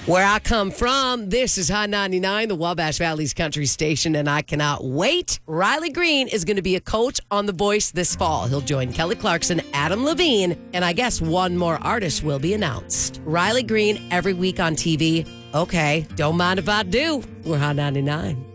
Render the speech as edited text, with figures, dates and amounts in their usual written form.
Where I come from, this is Hot 99, the Wabash Valley's country station, and I cannot wait. Riley Green is going to be a coach on The Voice this fall. He'll join Kelly Clarkson, Adam Levine, and I guess one more artist will be announced. Riley Green every week on TV. Okay, don't mind if I do. We're Hot 99.